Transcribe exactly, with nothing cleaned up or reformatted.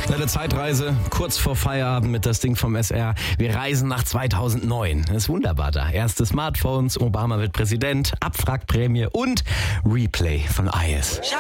Eine Zeitreise kurz vor Feierabend mit das Ding vom S R. Wir reisen nach zweitausendneun. Das ist wunderbar da. Erste Smartphones, Obama wird Präsident, Abwrackprämie und Replay von I S.